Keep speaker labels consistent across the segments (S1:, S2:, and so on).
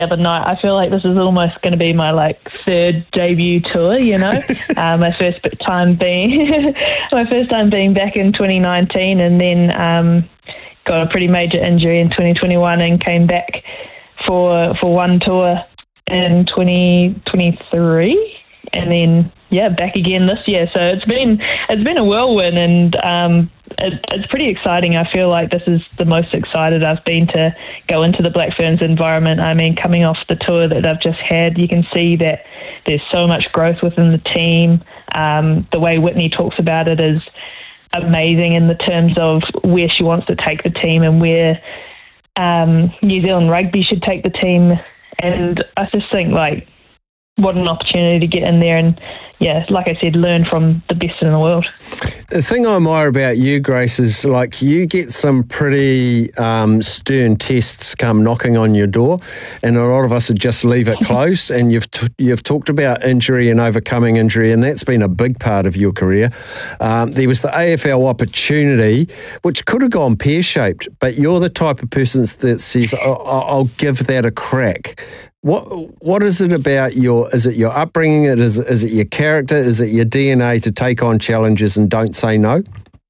S1: other night. I feel like this is almost going to be my third debut tour. My first time being back in 2019, and then got a pretty major injury in 2021, and came back for one tour in 2023, and then back again this year. So it's been a whirlwind, and it's pretty exciting. I feel like this is the most excited I've been to go into the Black Ferns environment. I mean, coming off the tour that they've just had, you can see that there's so much growth within the team. The way Whitney talks about it is amazing in the terms of where she wants to take the team and where New Zealand rugby should take the team. And I just think, what an opportunity to get in there and, like I said, learn from the best in the world.
S2: The thing I admire about you, Grace, is you get some pretty stern tests come knocking on your door, and a lot of us would just leave it closed. And you've talked about injury and overcoming injury, and that's been a big part of your career. There was the AFL opportunity, which could have gone pear-shaped, but you're the type of person that says, I'll give that a crack. What is it about is it your upbringing? Is it your character? Is it your DNA to take on challenges and don't say no?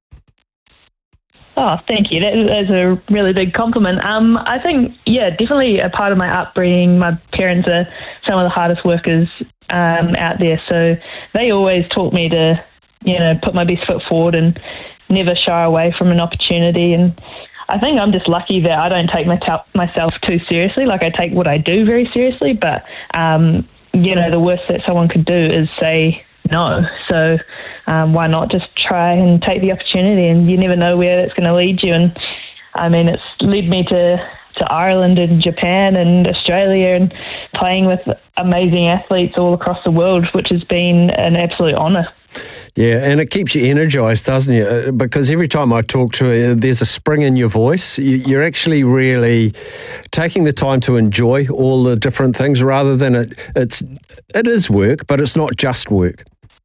S1: Oh, thank you. That's a really big compliment. I think, definitely a part of my upbringing. My parents are some of the hardest workers out there, so they always taught me to, put my best foot forward and never shy away from an opportunity. And I think I'm just lucky that I don't take myself too seriously. I take what I do very seriously, but, the worst that someone could do is say no. So why not just try and take the opportunity? And you never know where it's going to lead you. And, I mean, it's led me to Ireland and Japan and Australia and playing with amazing athletes all across the world, which has been an absolute honour.
S2: Yeah, and it keeps you energised, doesn't it? Because every time I talk to you, there's a spring in your voice. You're actually really taking the time to enjoy all the different things rather than it is work, but it's not just work.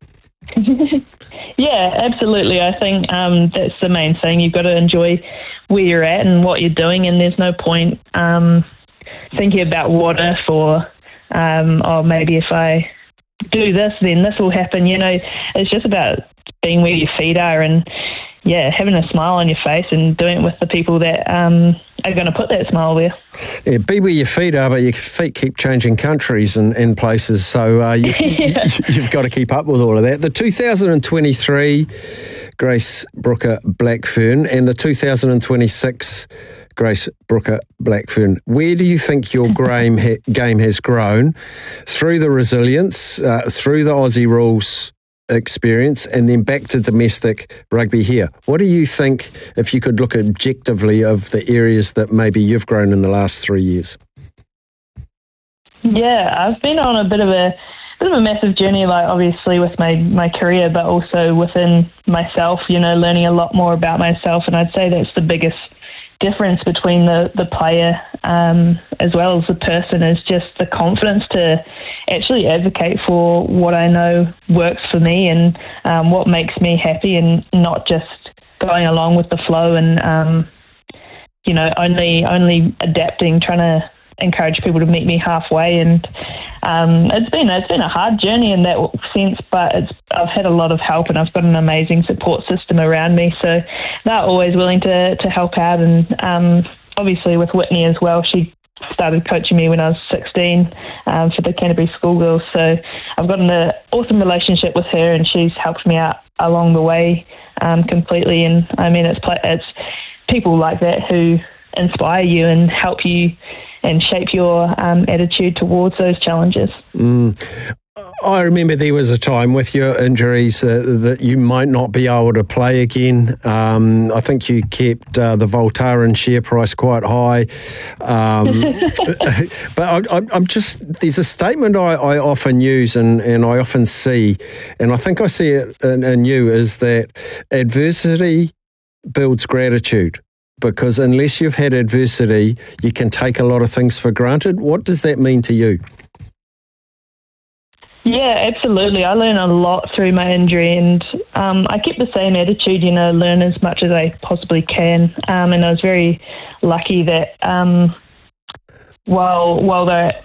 S1: Yeah, absolutely. I think that's the main thing. You've got to enjoy where you're at and what you're doing, and there's no point thinking about what if or maybe if I do this, then this will happen. It's just about being where your feet are and, having a smile on your face and doing it with the people that are going to put that smile there.
S2: Yeah, be where your feet are, but your feet keep changing countries and places, so you've got to keep up with all of that. The 2023 Grace Brooker Blackfern and the 2026 Grace Brooker Blackfern. Where do you think your game has grown through the resilience, through the Aussie rules experience, and then back to domestic rugby here? What do you think, if you could look objectively, of the areas that maybe you've grown in the last 3 years?
S1: Yeah, I've been on a bit of a massive journey, obviously with my career, but also within myself, learning a lot more about myself. And I'd say that's the biggest difference between the player as well as the person, is just the confidence to actually advocate for what I know works for me and what makes me happy, and not just going along with the flow and only adapting, trying to encourage people to meet me halfway. And it's been a hard journey in that sense, but I've had a lot of help, and I've got an amazing support system around me, so they're always willing to help out. And obviously with Whitney as well, she started coaching me when I was 16 for the Canterbury Schoolgirls, so I've got an awesome relationship with her, and she's helped me out along the way completely. And I mean, it's people like that who inspire you and help you and shape your attitude towards those challenges.
S2: I remember there was a time with your injuries that you might not be able to play again. I think you kept the Voltaren share price quite high. But I'm just, there's a statement I often use and I often see, and I think I see it in you, is that adversity builds gratitude. Because unless you've had adversity, you can take a lot of things for granted. What does that mean to you?
S1: Yeah, absolutely. I learned a lot through my injury, and I kept the same attitude, learn as much as I possibly can. And I was very lucky that, while they're